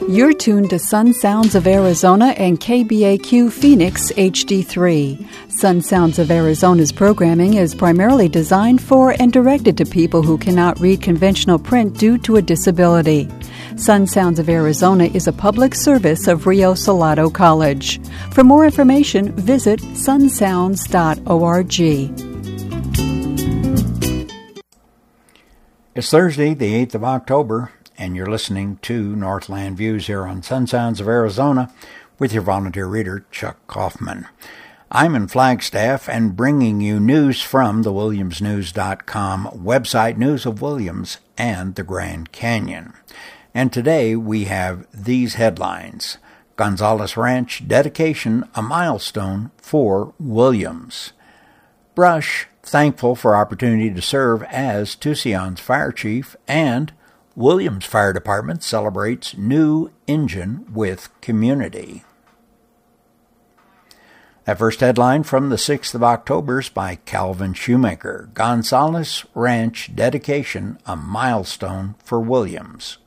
You're tuned to Sun Sounds of Arizona and KBAQ Phoenix HD3. Sun Sounds of Arizona's programming is primarily designed for and directed to people who cannot read conventional print due to a disability. Sun Sounds of Arizona is a public service of Rio Salado College. For more information, visit sunsounds.org. It's Thursday, the 8th of October, and you're listening to Northland Views here on Sun Sounds of Arizona with your volunteer reader, Chuck Kaufman. I'm in Flagstaff and bringing you news from the WilliamsNews.com website, news of Williams and the Grand Canyon. And today we have these headlines. Gonzales Ranch dedication, a milestone for Williams. Brush, thankful for opportunity to serve as Tucson's fire chief, and Williams Fire Department celebrates new engine with community. That first headline from the 6th of October is by Calvin Shoemaker. Gonzales Ranch dedication, a milestone for Williams.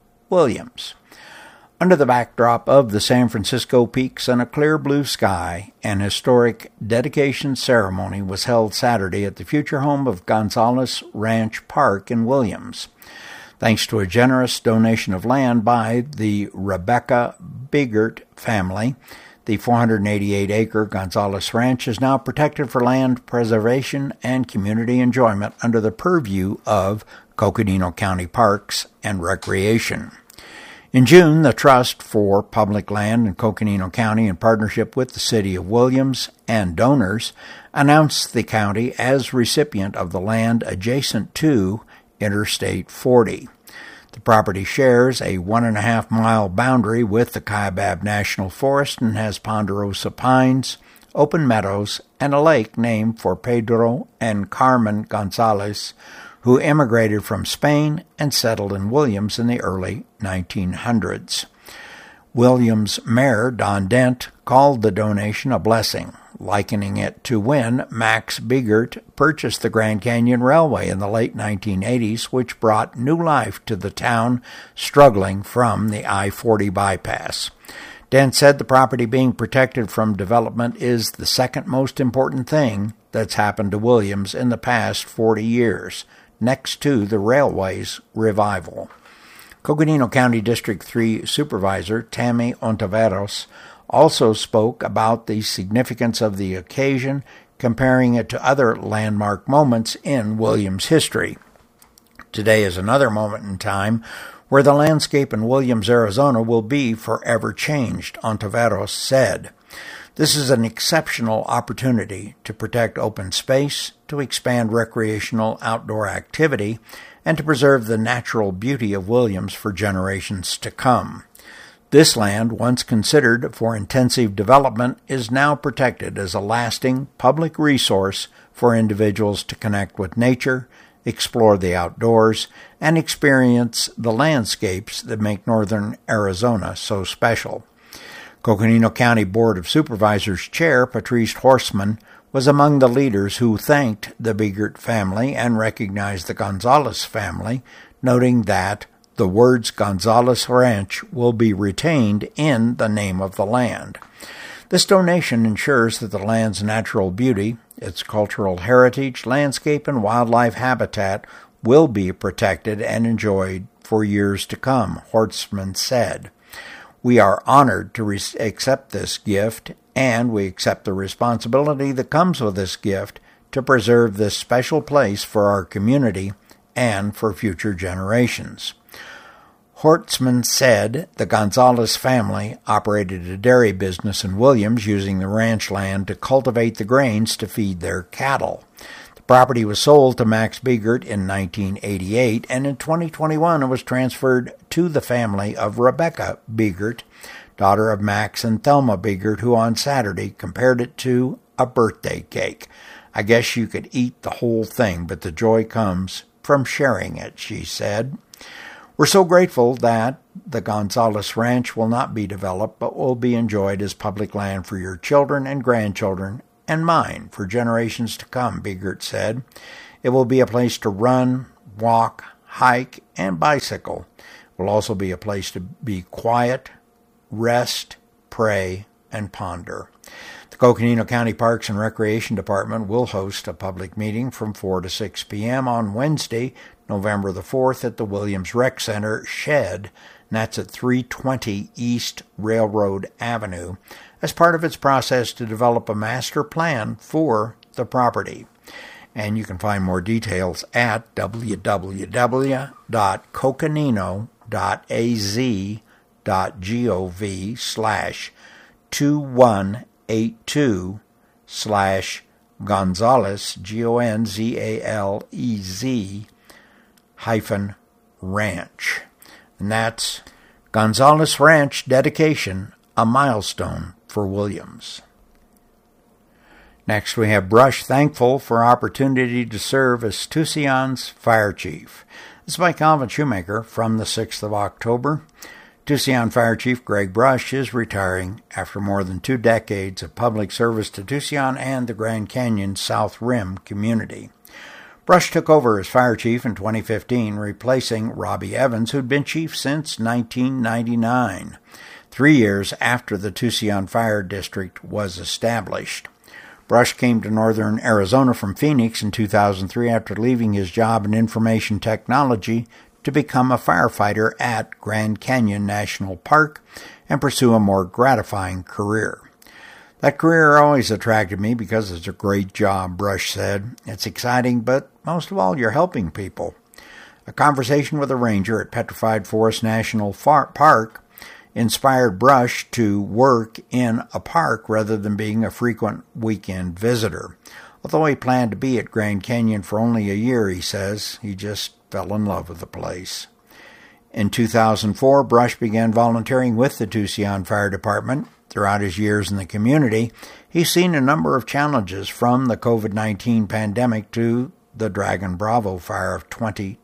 Under the backdrop of the San Francisco peaks and a clear blue sky, an historic dedication ceremony was held Saturday at the future home of Gonzales Ranch Park in Williams. Thanks to a generous donation of land by the Rebecca Biegert family, the 488-acre Gonzales Ranch is now protected for land preservation and community enjoyment under the purview of Coconino County Parks and Recreation. In June, the Trust for Public Land in Coconino County, in partnership with the City of Williams and donors, announced the county as recipient of the land adjacent to Interstate 40. The property shares a 1.5-mile boundary with the Kaibab National Forest and has ponderosa pines, open meadows, and a lake named for Pedro and Carmen Gonzales, who immigrated from Spain and settled in Williams in the early 1900s. Williams Mayor Don Dent called the donation a blessing, likening it to when Max Biegert purchased the Grand Canyon Railway in the late 1980s, which brought new life to the town struggling from the I-40 bypass. Dent said the property being protected from development is the second most important thing that's happened to Williams in the past 40 years, next to the railway's revival. Coconino County District 3 Supervisor Tammy Ontiveros also spoke about the significance of the occasion, comparing it to other landmark moments in Williams history. Today is another moment in time where the landscape in Williams, Arizona will be forever changed, Ontiveros said. This is an exceptional opportunity to protect open space, to expand recreational outdoor activity, and to preserve the natural beauty of Williams for generations to come. This land, once considered for intensive development, is now protected as a lasting public resource for individuals to connect with nature, explore the outdoors, and experience the landscapes that make northern Arizona so special. Coconino County Board of Supervisors Chair Patrice Horstman was among the leaders who thanked the Biegert family and recognized the Gonzales family, noting that the words Gonzales Ranch will be retained in the name of the land. This donation ensures that the land's natural beauty, its cultural heritage, landscape, and wildlife habitat will be protected and enjoyed for years to come, Horstman said. We are honored to accept this gift, and we accept the responsibility that comes with this gift to preserve this special place for our community and for future generations. Horstman said the Gonzales family operated a dairy business in Williams using the ranch land to cultivate the grains to feed their cattle. The property was sold to Max Biegert in 1988, and in 2021 it was transferred to the family of Rebecca Biegert, daughter of Max and Thelma Biegert, who on Saturday compared it to a birthday cake. I guess you could eat the whole thing, but the joy comes from sharing it, she said. We're so grateful that the Gonzales Ranch will not be developed, but will be enjoyed as public land for your children and grandchildren, and mine for generations to come, Biegert said. It will be a place to run, walk, hike, and bicycle. It will also be a place to be quiet, rest, pray, and ponder. The Coconino County Parks and Recreation Department will host a public meeting from 4 to 6 p.m. on Wednesday, November the 4th at the Williams Rec Center shed, and that's at 320 East Railroad Avenue, as part of its process to develop a master plan for the property. And you can find more details at www.coconino.az.gov/2182/Gonzalez, Gonzalez-Ranch. And that's Gonzalez Ranch dedication, a milestone for Williams. Next, we have Brush thankful for opportunity to serve as Tucson's fire chief. This is by Calvin Shoemaker from the 6th of October. Tucson Fire Chief Greg Brush is retiring after more than 2 decades of public service to Tucson and the Grand Canyon South Rim community. Brush took over as fire chief in 2015, replacing Robbie Evans, who'd been chief since 1999, 3 years after the Tucson Fire District was established. Brush came to northern Arizona from Phoenix in 2003 after leaving his job in information technology to become a firefighter at Grand Canyon National Park and pursue a more gratifying career. That career always attracted me because it's a great job, Brush said. It's exciting, but most of all, you're helping people. A conversation with a ranger at Petrified Forest National Park inspired Brush to work in a park rather than being a frequent weekend visitor. Although he planned to be at Grand Canyon for only a year, he says, he just fell in love with the place. In 2004, Brush began volunteering with the Tucson Fire Department. Throughout his years in the community, he's seen a number of challenges from the COVID-19 pandemic to the Dragon Bravo fire of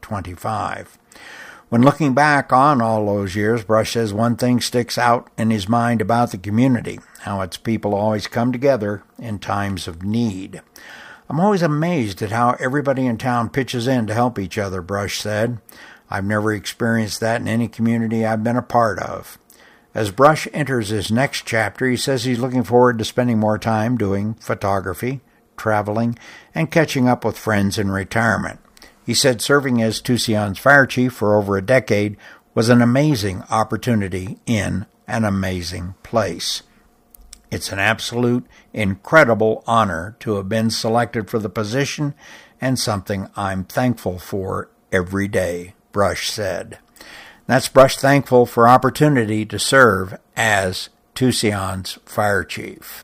2025. When looking back on all those years, Brush says one thing sticks out in his mind about the community, how its people always come together in times of need. I'm always amazed at how everybody in town pitches in to help each other, Brush said. I've never experienced that in any community I've been a part of. As Brush enters his next chapter, he says he's looking forward to spending more time doing photography, traveling, and catching up with friends in retirement. He said serving as Tucson's fire chief for over a decade was an amazing opportunity in an amazing place. It's an absolute, incredible honor to have been selected for the position and something I'm thankful for every day, Brush said. That's Brush thankful for opportunity to serve as Tucson's fire chief.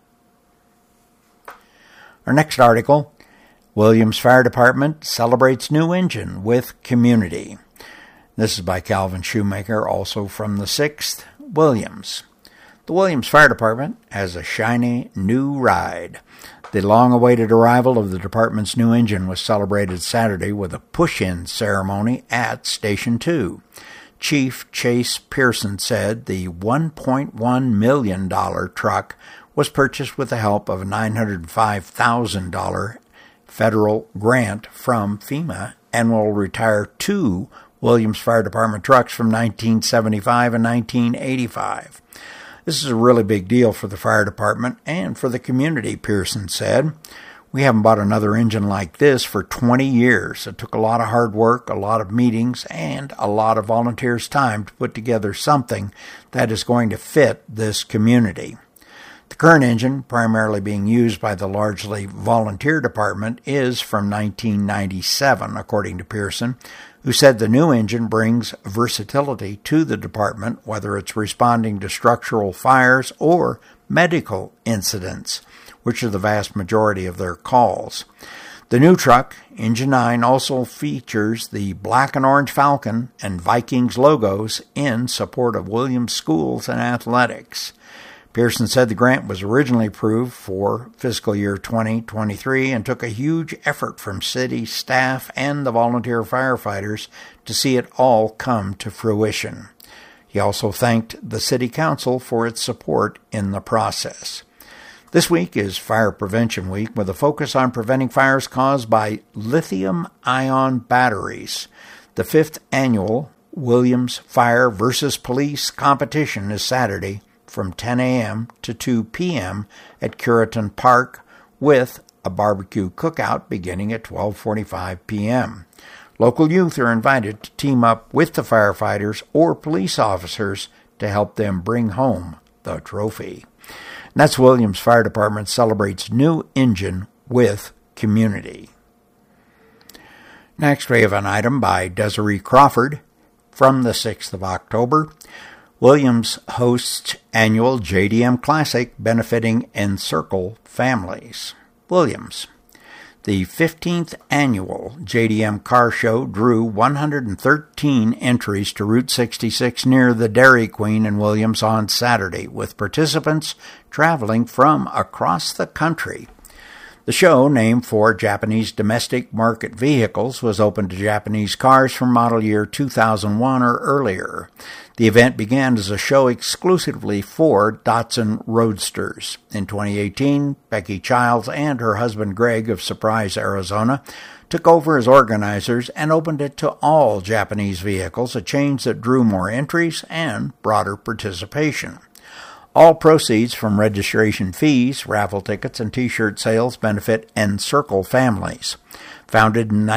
Our next article, Williams Fire Department celebrates new engine with community. This is by Calvin Shoemaker, also from the 6th, Williams. The Williams Fire Department has a shiny new ride. The long-awaited arrival of the department's new engine was celebrated Saturday with a push-in ceremony at Station 2. Chief Chase Pearson said the $1.1 million truck was purchased with the help of a $905,000 federal grant from FEMA and will retire 2 Williams Fire Department trucks from 1975 and 1985. This is a really big deal for the fire department and for the community, Pearson said. We haven't bought another engine like this for 20 years. It took a lot of hard work, a lot of meetings, and a lot of volunteers' time to put together something that is going to fit this community. The current engine, primarily being used by the largely volunteer department, is from 1997, according to Pearson, who said the new engine brings versatility to the department, whether it's responding to structural fires or medical incidents, which are the vast majority of their calls. The new truck, Engine 9, also features the black and orange Falcon and Vikings logos in support of Williams schools and athletics. Pearson said the grant was originally approved for fiscal year 2023 and took a huge effort from city staff and the volunteer firefighters to see it all come to fruition. He also thanked the City Council for its support in the process. This week is Fire Prevention Week with a focus on preventing fires caused by lithium-ion batteries. The 5th annual Williams Fire versus Police competition is Saturday from 10 a.m. to 2 p.m. at Curitan Park with a barbecue cookout beginning at 12:45 p.m. Local youth are invited to team up with the firefighters or police officers to help them bring home the trophy. And that's Williams Fire Department celebrates new engine with community. Next, we have an item by Desiree Crawford from the 6th of October. Williams hosts annual JDM Classic benefiting Encircle families. Williams. The 15th annual JDM Car Show drew 113 entries to Route 66 near the Dairy Queen in Williams on Saturday, with participants traveling from across the country. The show, named for Japanese domestic market vehicles, was open to Japanese cars from model year 2001 or earlier. The event began as a show exclusively for Datsun Roadsters. In 2018, Becky Childs and her husband Greg of Surprise, Arizona, took over as organizers and opened it to all Japanese vehicles, a change that drew more entries and broader participation. All proceeds from registration fees, raffle tickets, and T-shirt sales benefit Encircle families. Founded in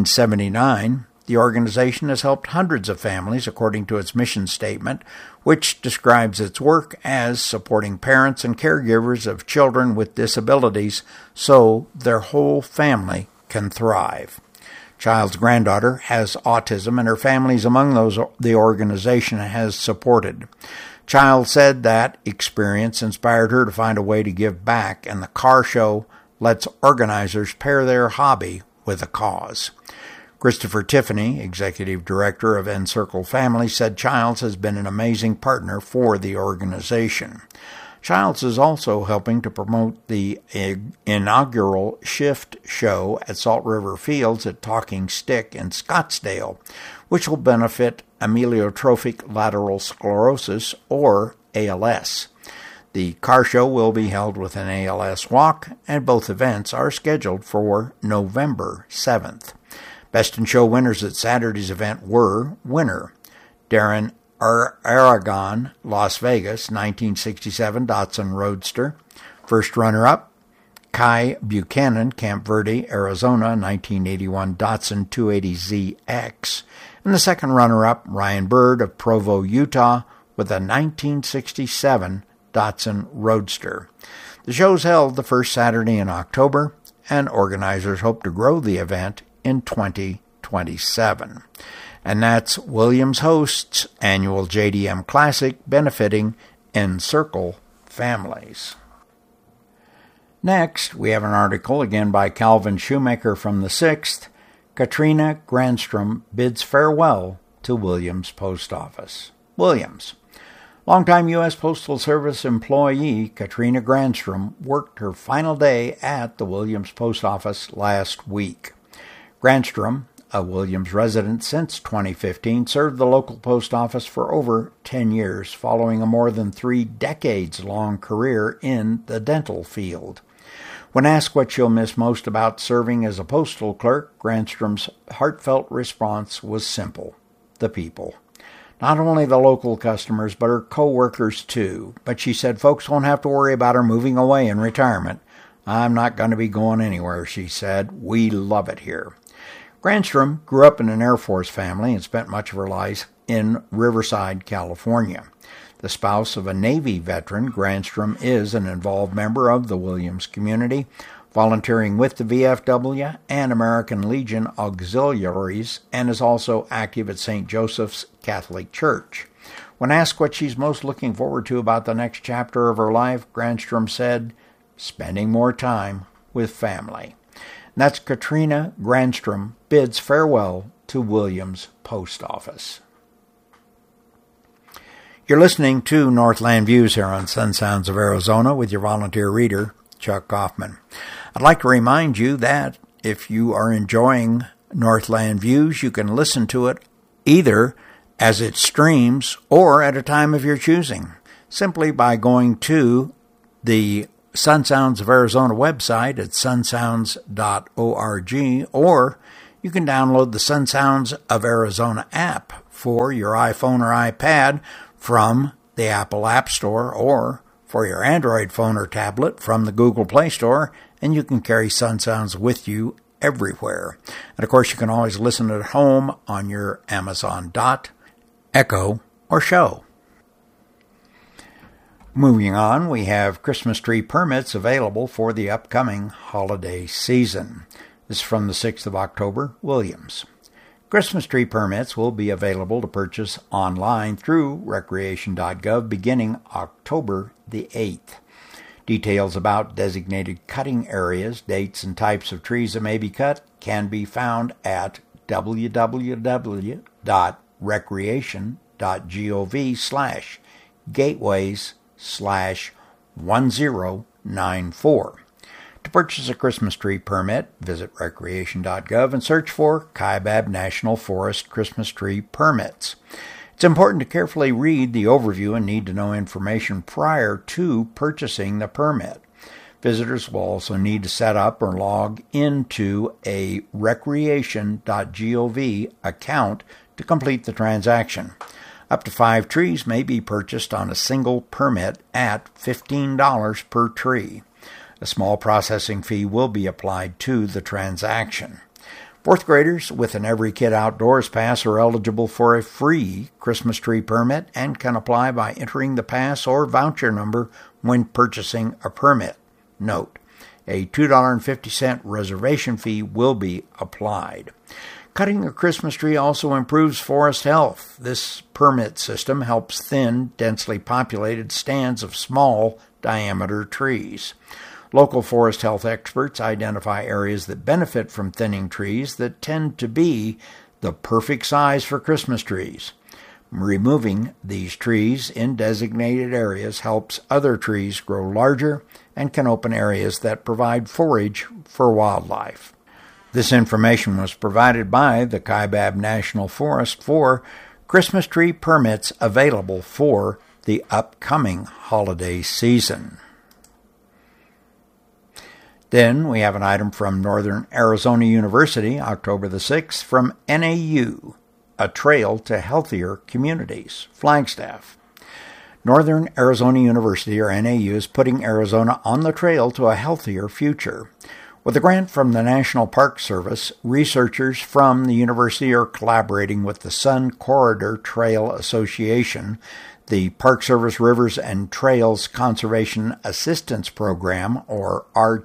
1979, the organization has helped hundreds of families according to its mission statement, which describes its work as supporting parents and caregivers of children with disabilities so their whole family can thrive. Child's granddaughter has autism, and her family is among those the organization has supported. Child said that experience inspired her to find a way to give back, and the car show lets organizers pair their hobby with a cause. Christopher Tiffany, executive director of Encircle Family, said Childs has been an amazing partner for the organization. Childs is also helping to promote the inaugural Shift show at Salt River Fields at Talking Stick in Scottsdale, which will benefit amyotrophic lateral sclerosis, or ALS. The car show will be held with an ALS walk, and both events are scheduled for November 7th. Best in Show winners at Saturday's event were winner Darren Aragon, Las Vegas, 1967 Datsun Roadster. First runner-up, Kai Buchanan, Camp Verde, Arizona, 1981 Datsun 280ZX. And the second runner-up, Ryan Bird of Provo, Utah, with a 1967 Datsun Roadster. The show's held the first Saturday in October, and organizers hope to grow the event in 2027. And that's Williams hosts annual JDM Classic benefiting Encircle families. Next, we have an article again by Calvin Shoemaker from the 6th. Katrina Granstrom bids farewell to Williams Post Office. Williams. Longtime U.S. Postal Service employee Katrina Granstrom worked her final day at the Williams Post Office last week. Granstrom, a Williams resident since 2015, served the local post office for over 10 years, following a more than 3 decades-long career in the dental field. When asked what she'll miss most about serving as a postal clerk, Granstrom's heartfelt response was simple: the people. Not only the local customers, but her co-workers too. But she said folks won't have to worry about her moving away in retirement. I'm not going to be going anywhere, she said. We love it here. Granstrom grew up in an Air Force family and spent much of her life in Riverside, California. The spouse of a Navy veteran, Granstrom is an involved member of the Williams community, volunteering with the VFW and American Legion Auxiliaries, and is also active at St. Joseph's Catholic Church. When asked what she's most looking forward to about the next chapter of her life, Granstrom said, spending more time with family. And that's Katrina Granstrom bids farewell to Williams Post Office. You're listening to Northland Views here on Sun Sounds of Arizona with your volunteer reader, Chuck Kaufman. I'd like to remind you that if you are enjoying Northland Views, you can listen to it either as it streams or at a time of your choosing, simply by going to the Sun Sounds of Arizona website at sunsounds.org, or you can download the Sun Sounds of Arizona app for your iPhone or iPad from the Apple App Store, or for your Android phone or tablet from the Google Play Store, and you can carry Sun Sounds with you everywhere. And of course, you can always listen at home on your Amazon Dot, Echo, or Show. Moving on, we have Christmas tree permits available for the upcoming holiday season. This is from the 6th of October, Williams. Christmas tree permits will be available to purchase online through recreation.gov beginning October the 8th. Details about designated cutting areas, dates, and types of trees that may be cut can be found at www.recreation.gov/gateways/1094. To purchase a Christmas tree permit, visit recreation.gov and search for Kaibab National Forest Christmas Tree Permits. It's important to carefully read the overview and need-to-know information prior to purchasing the permit. Visitors will also need to set up or log into a recreation.gov account to complete the transaction. Up to 5 trees may be purchased on a single permit at $15 per tree. A small processing fee will be applied to the transaction. 4th graders with an Every Kid Outdoors pass are eligible for a free Christmas tree permit and can apply by entering the pass or voucher number when purchasing a permit. Note, a $2.50 reservation fee will be applied. Cutting a Christmas tree also improves forest health. This permit system helps thin, densely populated stands of small diameter trees. Local forest health experts identify areas that benefit from thinning trees that tend to be the perfect size for Christmas trees. Removing these trees in designated areas helps other trees grow larger and can open areas that provide forage for wildlife. This information was provided by the Kaibab National Forest for Christmas tree permits available for the upcoming holiday season. Then we have an item from Northern Arizona University, October the 6th, from NAU, A Trail to Healthier Communities, Flagstaff. Northern Arizona University, or NAU, is putting Arizona on the trail to a healthier future. With a grant from the National Park Service, researchers from the university are collaborating with the Sun Corridor Trail Association, the Park Service Rivers and Trails Conservation Assistance Program, or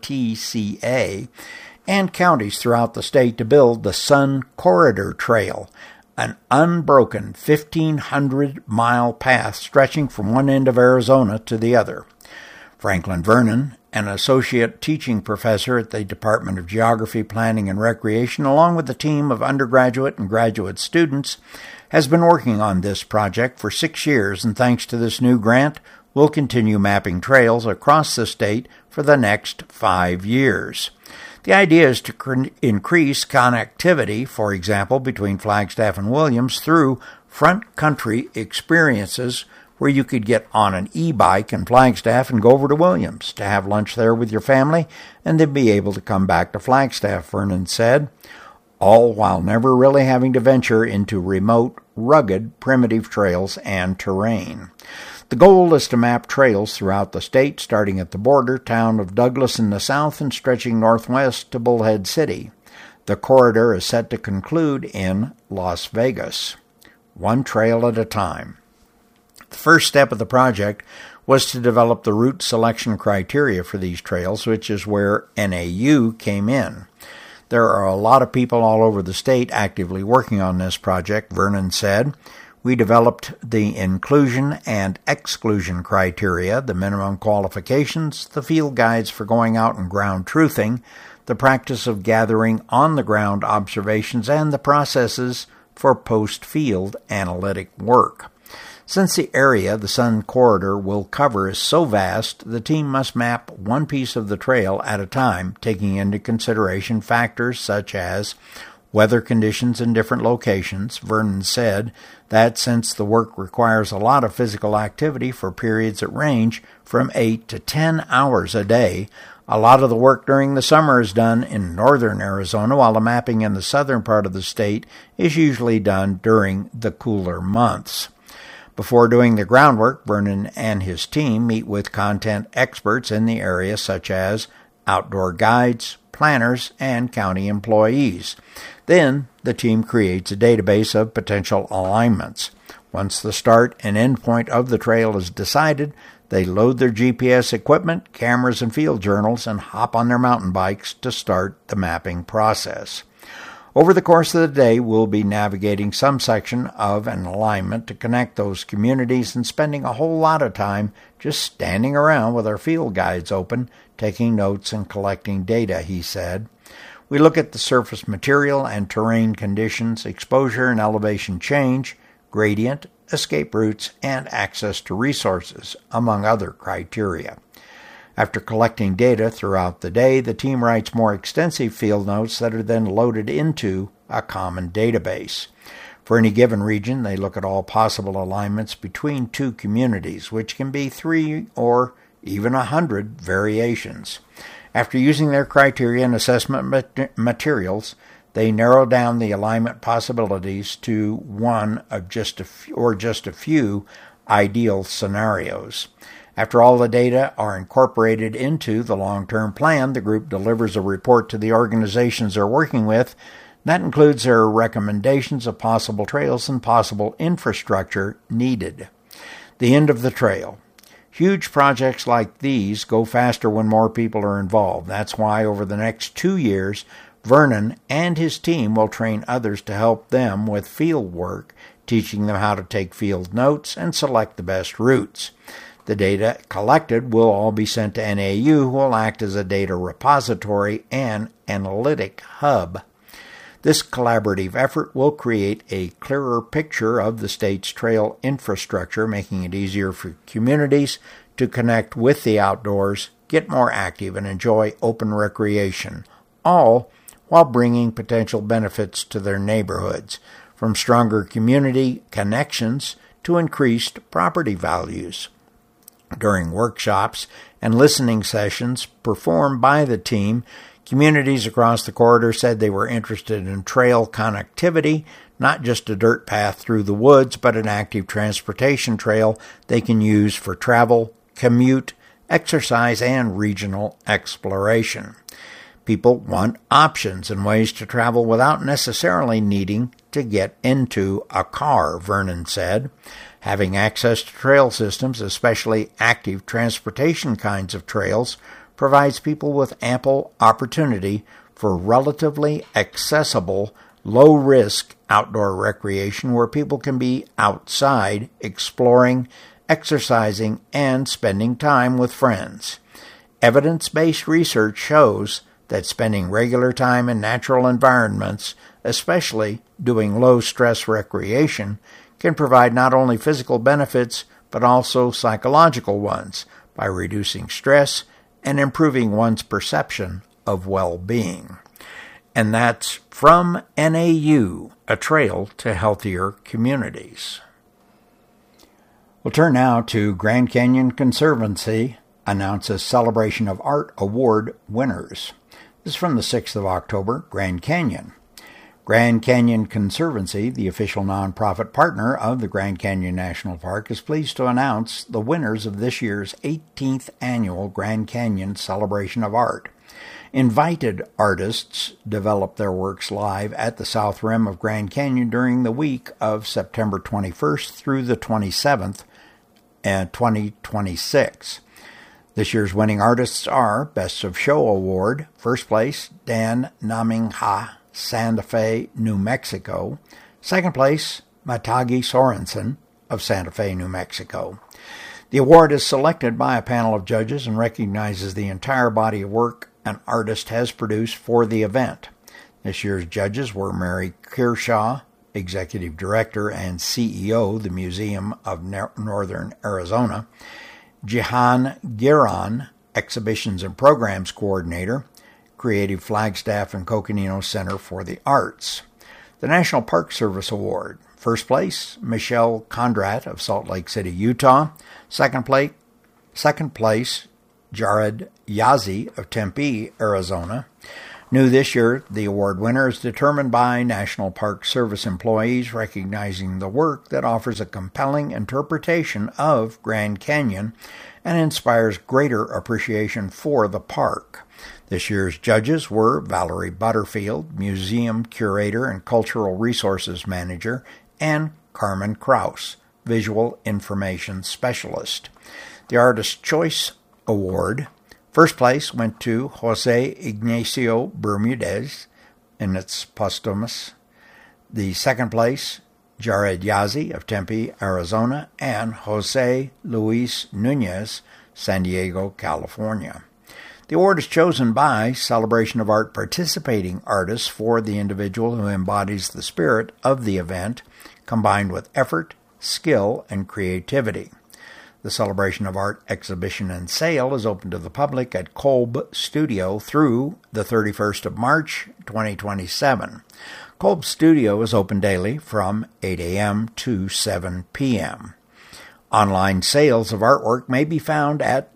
RTCA, and counties throughout the state to build the Sun Corridor Trail, an unbroken 1,500-mile path stretching from one end of Arizona to the other. Franklin Vernon, an associate teaching professor at the Department of Geography, Planning, and Recreation, along with a team of undergraduate and graduate students, has been working on this project for 6 years, and thanks to this new grant, will continue mapping trails across the state for the next 5 years. The idea is to increase connectivity, for example, between Flagstaff and Williams through front country experiences where you could get on an e-bike in Flagstaff and go over to Williams to have lunch there with your family and then be able to come back to Flagstaff, Vernon said, all while never really having to venture into remote, rugged, primitive trails and terrain. The goal is to map trails throughout the state, starting at the border town of Douglas in the south and stretching northwest to Bullhead City. The corridor is set to conclude in Las Vegas, one trail at a time. The first step of the project was to develop the route selection criteria for these trails, which is where NAU came in. There are a lot of people all over the state actively working on this project, Vernon said. We developed the inclusion and exclusion criteria, the minimum qualifications, the field guides for going out and ground truthing, the practice of gathering on-the-ground observations, and the processes for post-field analytic work. Since the area the Sun Corridor will cover is so vast, the team must map one piece of the trail at a time, taking into consideration factors such as weather conditions in different locations. Vernon said that since the work requires a lot of physical activity for periods that range from 8 to 10 hours a day, a lot of the work during the summer is done in northern Arizona, while the mapping in the southern part of the state is usually done during the cooler months. Before doing the groundwork, Vernon and his team meet with content experts in the area, such as outdoor guides, planners, and county employees. Then, the team creates a database of potential alignments. Once the start and end point of the trail is decided, they load their GPS equipment, cameras, and field journals and hop on their mountain bikes to start the mapping process. Over the course of the day, we'll be navigating some section of an alignment to connect those communities and spending a whole lot of time just standing around with our field guides open, taking notes and collecting data, he said. We look at the surface material and terrain conditions, exposure and elevation change, gradient, escape routes, and access to resources, among other criteria. After collecting data throughout the day, the team writes more extensive field notes that are then loaded into a common database. For any given region, they look at all possible alignments between two communities, which can be 3 or even 100 variations. After using their criteria and assessment materials, they narrow down the alignment possibilities to one of just a few ideal scenarios. After all the data are incorporated into the long-term plan, the group delivers a report to the organizations they're working with. That includes their recommendations of possible trails and possible infrastructure needed. The end of the trail. Huge projects like these go faster when more people are involved. That's why over the next 2 years, Vernon and his team will train others to help them with field work, teaching them how to take field notes and select the best routes. The data collected will all be sent to NAU, who will act as a data repository and analytic hub. This collaborative effort will create a clearer picture of the state's trail infrastructure, making it easier for communities to connect with the outdoors, get more active, and enjoy open recreation, all while bringing potential benefits to their neighborhoods, from stronger community connections to increased property values. During workshops and listening sessions performed by the team, communities across the corridor said they were interested in trail connectivity, not just a dirt path through the woods, but an active transportation trail they can use for travel, commute, exercise, and regional exploration. People want options and ways to travel without necessarily needing to get into a car, Vernon said. Having access to trail systems, especially active transportation kinds of trails, provides people with ample opportunity for relatively accessible, low-risk outdoor recreation where people can be outside, exploring, exercising, and spending time with friends. Evidence-based research shows that spending regular time in natural environments, especially doing low-stress recreation, can provide not only physical benefits but also psychological ones by reducing stress and improving one's perception of well-being. And that's from NAU, A Trail to Healthier Communities. We'll turn now to Grand Canyon Conservancy announces Celebration of Art Award winners. This is from the 6th of October, Grand Canyon. Grand Canyon Conservancy, the official nonprofit partner of the Grand Canyon National Park, is pleased to announce the winners of this year's 18th annual Grand Canyon Celebration of Art. Invited artists developed their works live at the south rim of Grand Canyon during the week of September 21st through the 27th, 2026. This year's winning artists are Best of Show Award, first place, Dan Namingha, Santa Fe, New Mexico. Second place, Matagi Sorensen of Santa Fe, New Mexico. The award is selected by a panel of judges and recognizes the entire body of work an artist has produced for the event. This year's judges were Mary Kershaw, Executive Director and CEO of the Museum of Northern Arizona, Jihan Giron, Exhibitions and Programs Coordinator, Creative Flagstaff and Coconino Center for the Arts. The National Park Service Award. First place, Michelle Condrat of Salt Lake City, Utah. Second place, Jared Yazzie of Tempe, Arizona. New this year, the award winner is determined by National Park Service employees recognizing the work that offers a compelling interpretation of Grand Canyon and inspires greater appreciation for the park. This year's judges were Valerie Butterfield, Museum Curator and Cultural Resources Manager, and Carmen Kraus, Visual Information Specialist. The Artist's Choice Award, first place went to Jose Ignacio Bermudez, and it's posthumous. The second place, Jared Yazzie of Tempe, Arizona, and Jose Luis Nunez, San Diego, California. The award is chosen by Celebration of Art participating artists for the individual who embodies the spirit of the event, combined with effort, skill, and creativity. The Celebration of Art exhibition and sale is open to the public at Kolb Studio through the 31st of March, 2027. Kolb Studio is open daily from 8 a.m. to 7 p.m. Online sales of artwork may be found at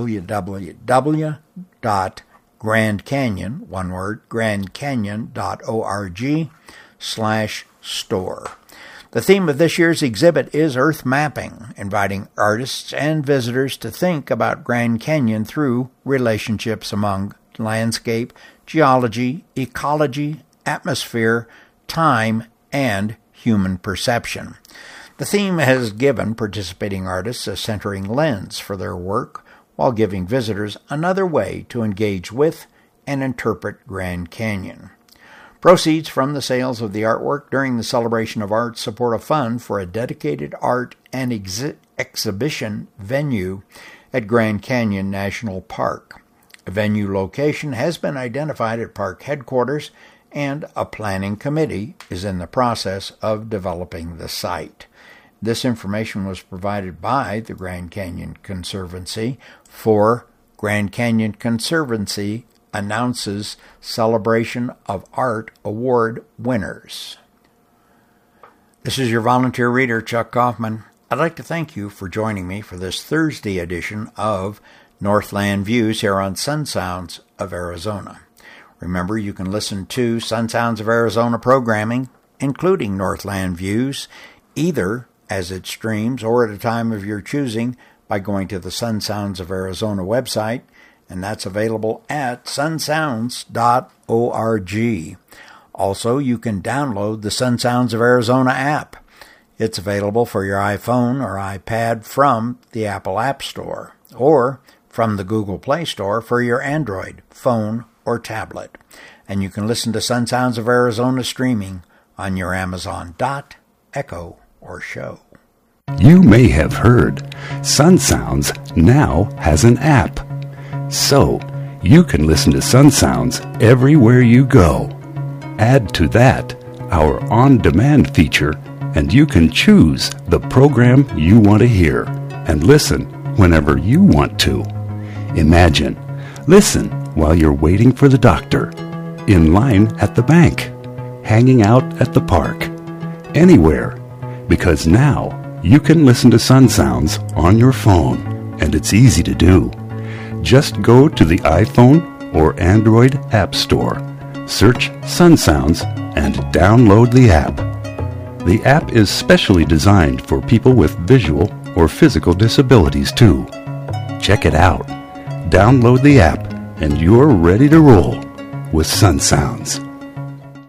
grandcanyon.org/store. The theme of this year's exhibit is Earth Mapping, inviting artists and visitors to think about Grand Canyon through relationships among landscape, geology, ecology, atmosphere, time, and human perception. The theme has given participating artists a centering lens for their work while giving visitors another way to engage with and interpret Grand Canyon. Proceeds from the sales of the artwork during the Celebration of Art support a fund for a dedicated art and exhibition venue at Grand Canyon National Park. A venue location has been identified at park headquarters, and a planning committee is in the process of developing the site. This information was provided by the Grand Canyon Conservancy. For Grand Canyon Conservancy announces Celebration of Art Award winners. This is your volunteer reader, Chuck Kaufman. I'd like to thank you for joining me for this Thursday edition of Northland Views here on Sun Sounds of Arizona. Remember, you can listen to Sun Sounds of Arizona programming, including Northland Views, either as it streams or at a time of your choosing by going to the Sun Sounds of Arizona website, and that's available at sunsounds.org. Also, you can download the Sun Sounds of Arizona app. It's available for your iPhone or iPad from the Apple App Store or from the Google Play Store for your Android phone or tablet. And you can listen to Sun Sounds of Arizona streaming on your Amazon Dot, Echo, or Show. You may have heard Sun Sounds now has an app. So, you can listen to Sun Sounds everywhere you go. Add to that our on-demand feature, and you can choose the program you want to hear and listen whenever you want to. Imagine, listen while you're waiting for the doctor, in line at the bank, hanging out at the park, anywhere, because now you can listen to Sun Sounds on your phone, and it's easy to do. Just go to the iPhone or Android App Store, search Sun Sounds, and download the app. The app is specially designed for people with visual or physical disabilities too. Check it out. Download the app, and you're ready to roll with Sun Sounds.